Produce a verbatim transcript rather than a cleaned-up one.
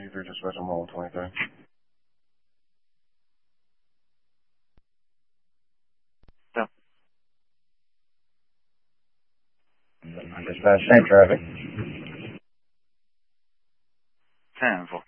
three, dispatch on mobile twenty-three. Yeah. Dispatch, same traffic. ten four.